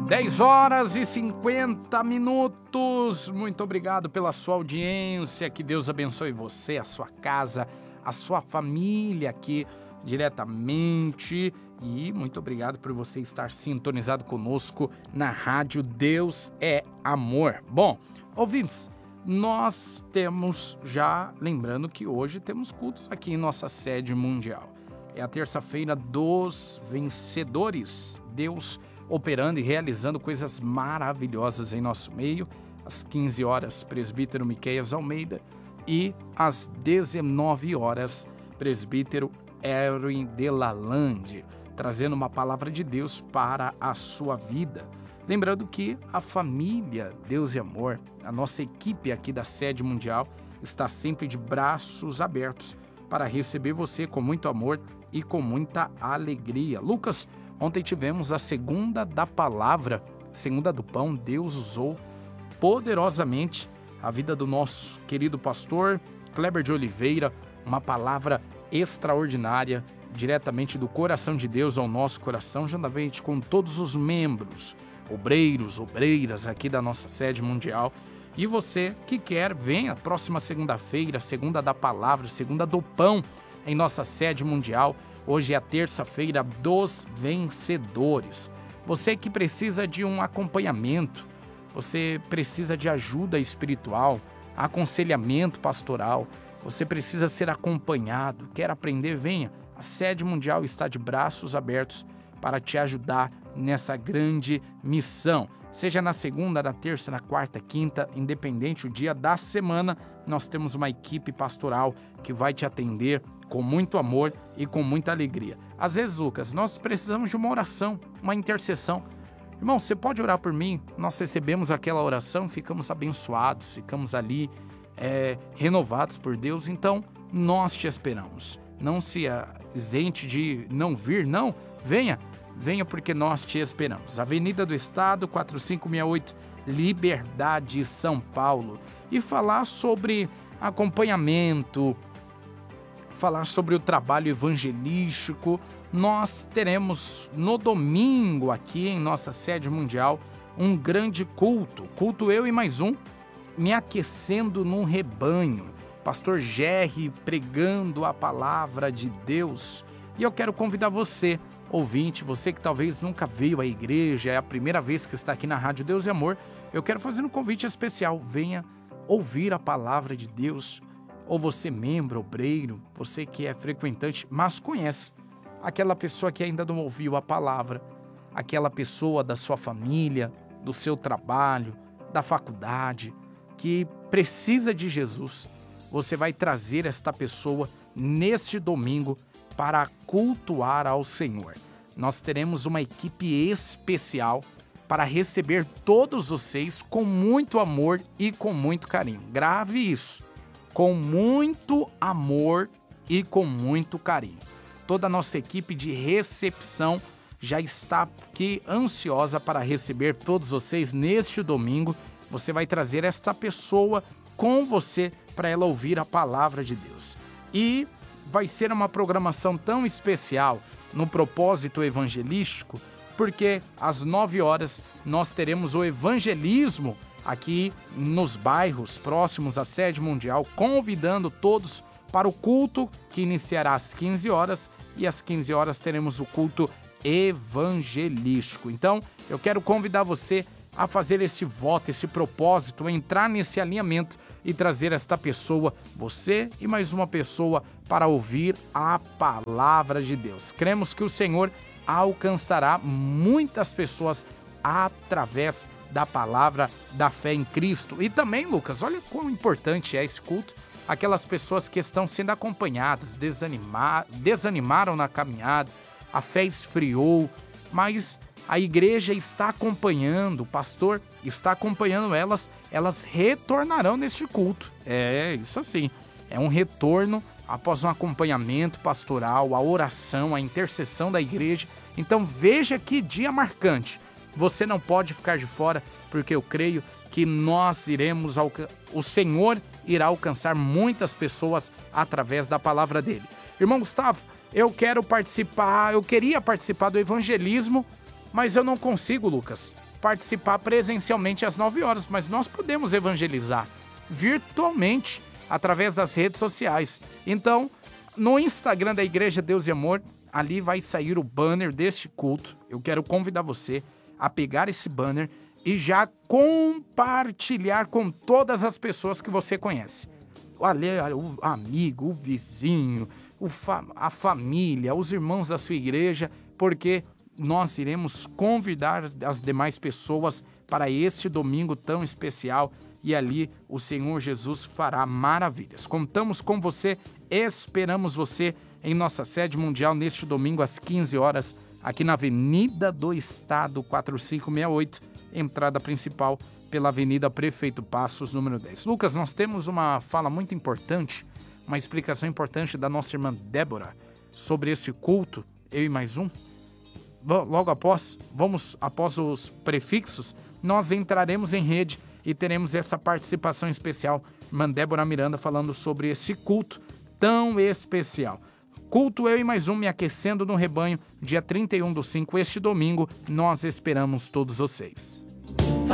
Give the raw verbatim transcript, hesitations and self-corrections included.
dez horas e cinquenta minutos. Muito obrigado pela sua audiência. Que Deus abençoe você, a sua casa, a sua família aqui diretamente. E muito obrigado por você estar sintonizado conosco na rádio Deus é Amor. Bom, ouvintes, nós temos já, lembrando que hoje temos cultos aqui em nossa sede mundial. É a terça-feira dos vencedores. Deus operando e realizando coisas maravilhosas em nosso meio. Às quinze horas, presbítero Miqueias Almeida. E às dezenove horas, presbítero Erwin Delalande, trazendo uma palavra de Deus para a sua vida. Lembrando que a família Deus e Amor, a nossa equipe aqui da sede mundial, está sempre de braços abertos para receber você com muito amor e com muita alegria. Lucas, ontem tivemos a segunda da palavra, segunda do pão. Deus usou poderosamente a vida do nosso querido pastor Kleber de Oliveira, uma palavra extraordinária, diretamente do coração de Deus ao nosso coração, juntamente com todos os membros, obreiros, obreiras aqui da nossa sede mundial. E você que quer, venha próxima segunda-feira, segunda da palavra, segunda do pão, em nossa sede mundial. Hoje é a terça-feira dos vencedores. Você que precisa de um acompanhamento, você precisa de ajuda espiritual, aconselhamento pastoral, você precisa ser acompanhado, quer aprender, venha. A sede mundial está de braços abertos para te ajudar nessa grande missão. Seja na segunda, na terça, na quarta, quinta, independente o dia da semana, nós temos uma equipe pastoral que vai te atender com muito amor e com muita alegria. Às vezes, Lucas, nós precisamos de uma oração, uma intercessão. Irmão, você pode orar por mim? Nós recebemos aquela oração, ficamos abençoados, ficamos ali é, renovados por Deus. Então, nós te esperamos. Não se isente de não vir, não. Venha, venha porque nós te esperamos. Avenida do Estado, quatro cinco seis oito, Liberdade, São Paulo. E falar sobre acompanhamento, falar sobre o trabalho evangelístico. Nós teremos no domingo aqui em nossa sede mundial um grande culto. Culto eu e mais um, me aquecendo num rebanho. Pastor Gerry pregando a palavra de Deus. E eu quero convidar você, ouvinte, você que talvez nunca veio à igreja, é a primeira vez que está aqui na Rádio Deus e Amor, eu quero fazer um convite especial. Venha ouvir a palavra de Deus. Ou você, membro, obreiro, você que é frequentante, mas conhece aquela pessoa que ainda não ouviu a palavra, aquela pessoa da sua família, do seu trabalho, da faculdade, que precisa de Jesus. Você vai trazer esta pessoa neste domingo para cultuar ao Senhor. Nós teremos uma equipe especial para receber todos vocês com muito amor e com muito carinho. Grave isso, com muito amor e com muito carinho. Toda a nossa equipe de recepção já está aqui ansiosa para receber todos vocês neste domingo. Você vai trazer esta pessoa com você para ela ouvir a palavra de Deus. E vai ser uma programação tão especial no propósito evangelístico, porque às nove horas nós teremos o evangelismo aqui nos bairros próximos à sede mundial, convidando todos para o culto que iniciará às quinze horas e às quinze horas teremos o culto evangelístico. Então, eu quero convidar você a fazer esse voto, esse propósito, entrar nesse alinhamento e trazer esta pessoa, você e mais uma pessoa, para ouvir a palavra de Deus. Cremos que o Senhor alcançará muitas pessoas através da palavra da fé em Cristo. E também, Lucas, olha quão importante é esse culto. Aquelas pessoas que estão sendo acompanhadas, desanimar, desanimaram na caminhada, a fé esfriou, mas a igreja está acompanhando, o pastor está acompanhando elas, elas retornarão neste culto. É isso assim, é um retorno após um acompanhamento pastoral, a oração, a intercessão da igreja. Então veja que dia marcante. Você não pode ficar de fora, porque eu creio que nós iremos, o Senhor irá alcançar muitas pessoas através da palavra dele. Irmão Gustavo, eu quero participar, eu queria participar do evangelismo, mas eu não consigo, Lucas. participar presencialmente às nove horas, mas nós podemos evangelizar virtualmente através das redes sociais. Então, no Instagram da Igreja Deus e Amor, ali vai sair o banner deste culto. Eu quero convidar você a pegar esse banner e já compartilhar com todas as pessoas que você conhece. O amigo, o vizinho, o fa- a família, os irmãos da sua igreja, porque nós iremos convidar as demais pessoas para este domingo tão especial e ali o Senhor Jesus fará maravilhas. Contamos com você, esperamos você em nossa sede mundial neste domingo às quinze horas, aqui na Avenida do Estado quatro cinco seis oito, entrada principal pela Avenida Prefeito Passos, número dez. Lucas, nós temos uma fala muito importante, uma explicação importante da nossa irmã Débora sobre esse culto, eu e mais um. Logo após, vamos após os prefixos, nós entraremos em rede e teremos essa participação especial. Irmã Débora Miranda falando sobre esse culto tão especial. Culto Eu e Mais Um, me aquecendo no rebanho, dia trinta e um do cinco, este domingo. Nós esperamos todos vocês.